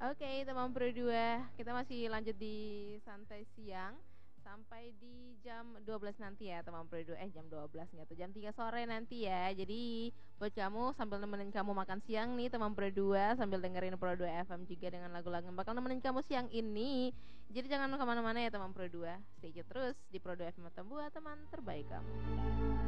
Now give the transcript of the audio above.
Oke, teman Pro 2, kita masih lanjut di santai siang sampai di jam 12 nanti ya teman Pro 2. Jam 12 enggak tuh, jam 3 sore nanti ya. Jadi buat kamu sambil nemenin kamu makan siang nih teman Pro 2, sambil dengerin Pro 2 FM juga dengan lagu-lagu yang bakal nemenin kamu siang ini. Jadi jangan kemana-mana ya teman Pro 2. Stay tune terus di Pro 2 FM, buat teman terbaik kamu.